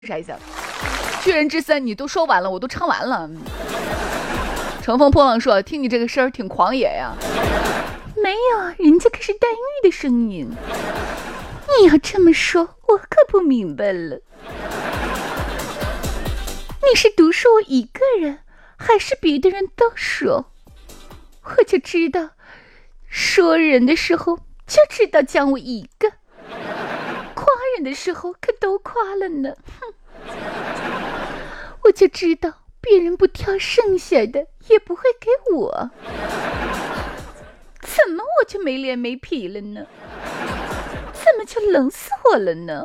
啥意思？巨人之森你都说完了，我都唱完了。乘风破浪说：“听你这个声儿挺狂野呀。”没有，人家可是黛玉的声音。你要这么说，我可不明白了。你是独说我一个人，还是别的人都说？我就知道，说人的时候就知道讲我一个，夸人的时候可都夸了呢。哼，我就知道别人不挑剩下的，也不会给我。怎么我就没脸没皮了呢？怎么就冷死我了呢？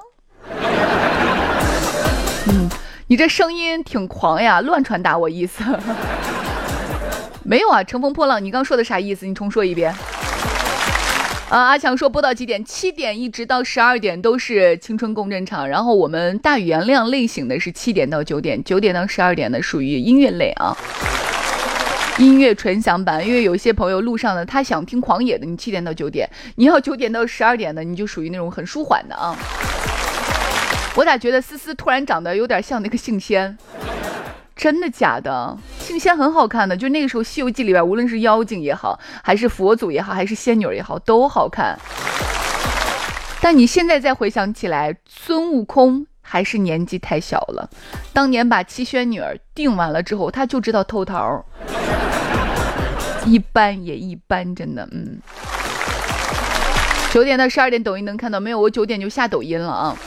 你这声音挺狂呀，乱传达我意思。没有啊，乘风破浪，你刚说的啥意思？你重说一遍。阿强说播到几点？7点一直到12点都是青春共振场，然后我们大语言量类型的是7点到9点，9点到12点的属于音乐类啊，音乐纯享版。因为有些朋友路上的他想听狂野的，你7点到9点；你要9点到12点的，你就属于那种很舒缓的啊。我咋觉得思思突然长得有点像那个杏仙？真的假的？杏仙很好看的，就那个时候《西游记》里边，无论是妖精也好，还是佛祖也好，还是仙女也好，都好看。但你现在再回想起来，孙悟空还是年纪太小了。当年把七仙女儿定完了之后，他就知道偷桃，一般也一般，真的。9点到12点抖音能看到没有？我9点就下抖音了啊。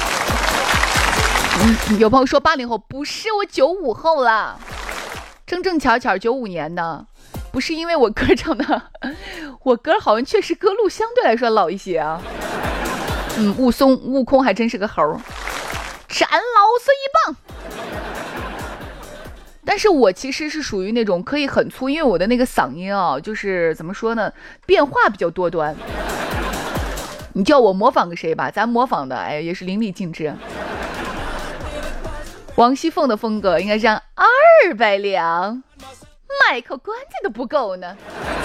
有朋友说80后，不是，我95后了，正巧95年的，不是因为我歌唱的，我歌好像确实歌路相对来说老一些啊。悟空还真是个猴，斩老孙一棒。但是我其实是属于那种可以很粗，因为我的那个嗓音啊，就是怎么说呢，变化比较多端。你叫我模仿个谁吧，咱模仿的也是淋漓尽致。王熙凤的风格应该是让200两，卖口关子都不够呢。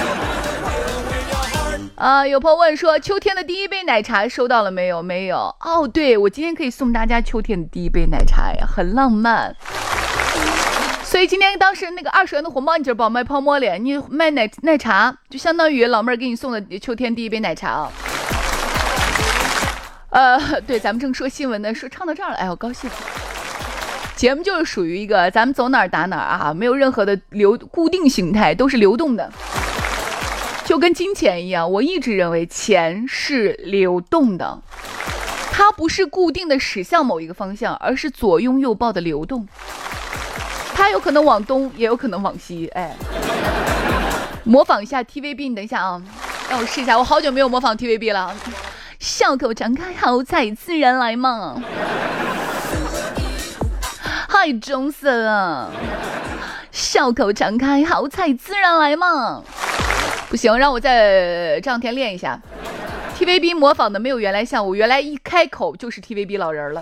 有朋友问说秋天的第一杯奶茶收到了没有？没有。哦，对，我今天可以送大家秋天的第一杯奶茶呀，很浪漫。所以今天当时那个20元的红包，你就是帮我卖泡沫脸，你卖奶茶就相当于老妹儿给你送的秋天第一杯奶茶啊。对，咱们正说新闻呢，说唱到这儿了，哎，我高兴。节目就是属于一个咱们走哪儿打哪儿啊，没有任何的固定形态，都是流动的，就跟金钱一样。我一直认为钱是流动的，它不是固定的驶向某一个方向，而是左拥右抱的流动，它有可能往东，也有可能往西。模仿一下 TVB， 你等一下啊，让我试一下，我好久没有模仿 TVB 了。笑口常开，好彩自然来嘛。太中色了，笑口常开，好彩自然来嘛。不行，让我再这两天练一下。TVB 模仿的没有原来像，我原来一开口就是 TVB 老人了。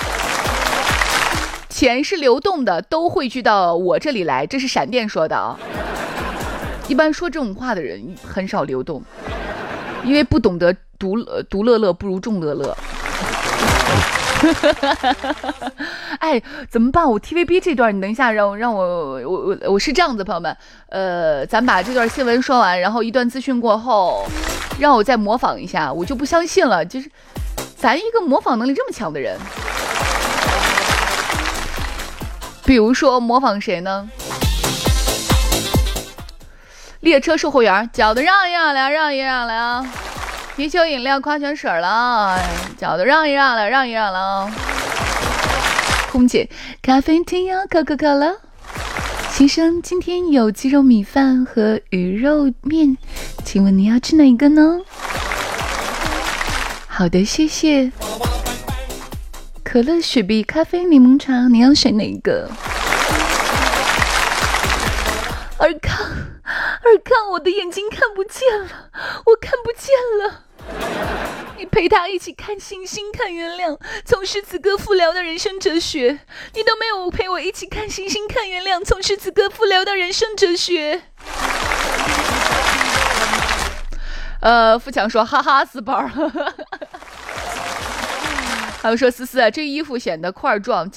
钱是流动的，都汇聚到我这里来，这是闪电说的啊。一般说这种话的人很少流动，因为不懂得独乐乐不如众乐乐。怎么办？我 TVB 这段，你等一下，让我是这样子，朋友们，咱把这段新闻说完，然后一段资讯过后，让我再模仿一下，我就不相信了，就是咱一个模仿能力这么强的人，比如说模仿谁呢？列车售货员，脚的让一让来，让一让来啊！啤酒饮料矿泉水了，脚的让一让了，让一让了。空姐，咖啡厅要可口可乐。先生，今天有鸡肉米饭和鱼肉面，请问你要吃哪一个呢？好的，谢谢。可乐、雪碧、咖啡、柠檬茶，你要选哪个？尔康，我的眼睛看不见了，我看不见了。你陪他一起看星星看月亮，从诗词歌赋聊到人生哲学，你都没有陪我一起看星星看月亮，从诗词歌赋聊到人生哲学。富强说哈哈死宝。 他们说思思啊，这衣服显得块状。